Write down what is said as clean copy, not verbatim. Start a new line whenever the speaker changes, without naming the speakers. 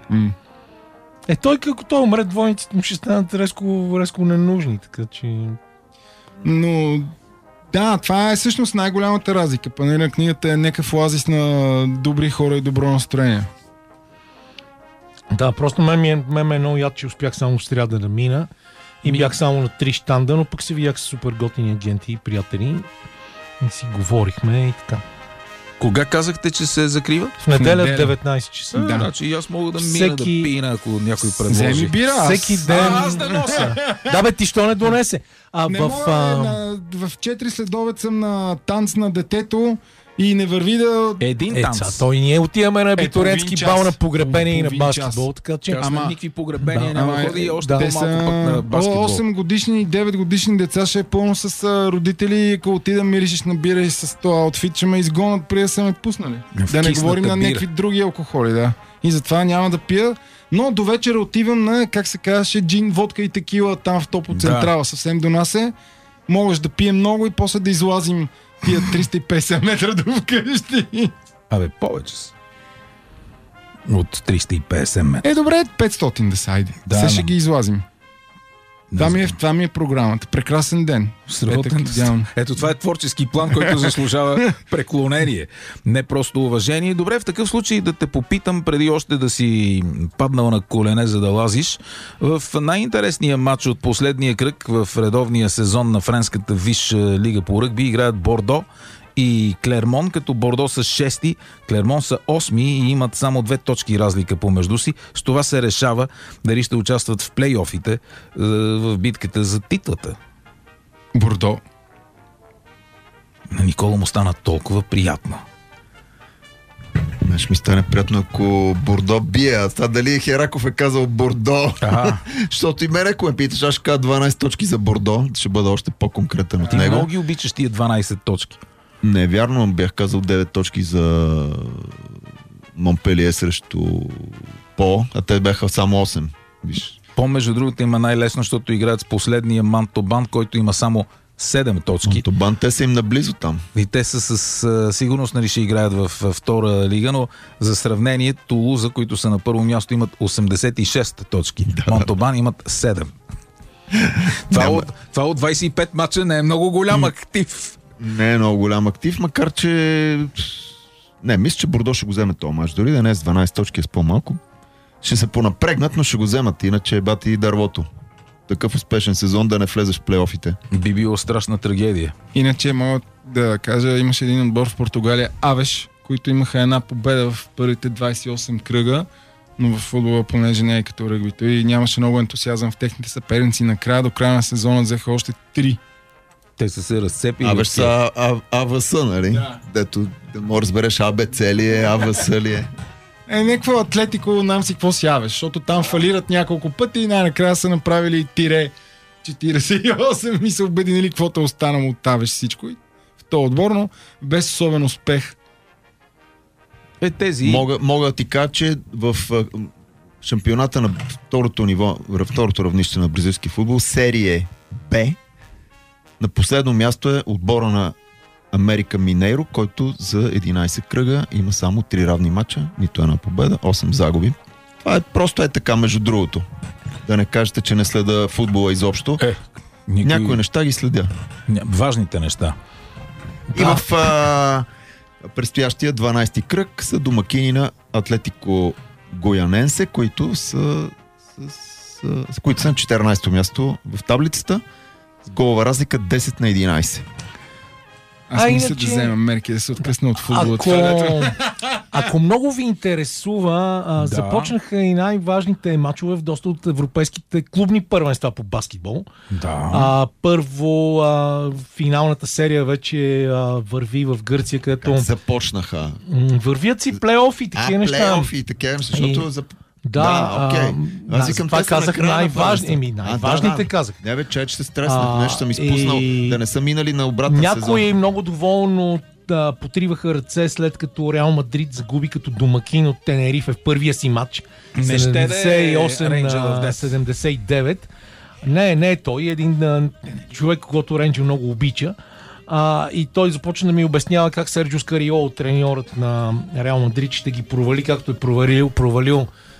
Той като той умре, двойниците му ще станат резко ненужни, така че...
Но да, това е всъщност най-голямата разлика. Панели на книгата е някакъв оазис на добри хора и добро настроение.
Да, просто мен е много яд, че успях само в сряда да мина и бях само на 3 щанда, но пък се видях с супер готини агенти и приятели и си говорихме и така.
Кога казахте, че се закрива?
В неделя в 19 часа.
Да, значи аз мога да мина да пина, ако някой предложи.
Вземи бира,
всеки ден.
Аз да нося.
Да бе, ти що не донесе?
В 4 следобед съм на танц на детето и не върви да...
Един танц.
Той ние отиваме на абитуриентски бал на погребение и на баскетбол, така че...
Ама никакви погребения няма ходи и още по-малко пък на баскетбол.
8 годишни и 9 годишни деца ще е пълно с родители, ако отида миришеш на бира и с този аутфит, ще ме изгонят преди да са ме пуснали. Да не говорим на някакви други алкохоли, да. И затова няма да пия. Но до вечера отивам на, как се казваше, джин, водка и текила там в Топо Централа. Съвсем до нас е. Можеш да пием много и после да излазим тия 350 метра до вкъщи.
Абе, повече са. От 350 метра.
Добре, 500 да са, айде.
Да,
сега ще ги излазим. Това ми е програмата. Прекрасен ден.
Ето това е творчески план, който заслужава преклонение. Не просто уважение. Добре, в такъв случай да те попитам, преди още да си паднал на колене, за да лазиш. В най-интересния матч от последния кръг в редовния сезон на френската висша лига по ръгби играят Бордо и Клермон, като Бордо са 6-ти, Клермон са 8-ми и имат само 2 точки разлика помежду си. С това се решава дали ще участват в плейофите в битката за титлата.
Бордо.
На Никола му стана толкова приятно.
Ще ми стане приятно, ако Бордо бие. А това дали Хераков е казал Бордо? Защото и мен, ако ме питаш, аз ще кажа 12 точки за Бордо. Ще бъда още по-конкретен от него.
Ти много ги обичаш тия 12 точки.
Не е вярно, бях казал 9 точки за Монпелие срещу По, а те бяха само 8. Виж.
По, между другото, има най-лесно, защото играят с последния Мантобан, който има само 7 точки.
Мантобан, те са им наблизо там.
И те са с сигурност, нали, ще играят в втора лига, но за сравнение Тулуза, които са на първо място, имат 86 точки. Да. Мантобан имат 7. Това от 25 мача не е много голям актив.
Не е много голям актив, макар че... Не, мисля, че Бордо ще го вземе този мач. Дори да не е с 12 точки, е с по-малко. Ще се понапрегнат, но ще го вземат. Иначе бати дървото. Такъв успешен сезон да не влезеш в плейофите.
Би било страшна трагедия.
Иначе мога да кажа, имаше един отбор в Португалия, Авеш, които имаха една победа в първите 28 кръга, но в футбола, понеже не е като ръгбито и нямаше много ентусиазъм в техните съперници. Накрая, до края на сезона взеха още 3.
Те са се разцепили.
Абе, са АВС, нали? Да. Дето да може разбереш АБЦ ли е, АВС ли е.
Някакво Атлетико, нам си какво си Авеш, защото там фалират няколко пъти и най-накрая са направили тире 48 и са обединили каквото е останало от Авеш всичко. И в този отбор, но без особен успех.
Мога да ти кажа, че в шампионата на второто ниво, второто равнище на бразилски футбол, серия Б, на последно място е отбора на Америка Минейро, който за 11 кръга има само 3 равни мача, нито една победа, 8 загуби. Това е просто така, между другото. Да не кажете, че не следа футбола изобщо. Някои неща ги следя.
Важните неща.
И в предстоящия 12-ти кръг са домакини на Атлетико Гояненсе, които са на 14-то място в таблицата с голова разлика 10 на 11.
Аз мисля да вземем мерки, да се откъсна от футбола.
Ако много ви интересува, започнаха и най-важните мачове в доста от европейските клубни първенства по баскетбол.
Да.
Първо, финалната серия вече върви в Гърция, където...
Как започнаха?
Вървят си плейофи и такива неща.
Плейофи и такива, защото...
окей.
Аз викам,
това казах най-важните казах.
Не бе, че се стреснах, нещо съм изпуснал, да не са минали на обратен сезон.
Някои много доволно потриваха ръце, след като Реал Мадрид загуби като домакин от Тенерифе в първия си матч. 78 на 79. Не е той. Един човек, когото Рейнджел много обича. И той започна да ми обяснява как Серджио Скариоло, треньорът на Реал Мадрид, ще ги провали, както е провалил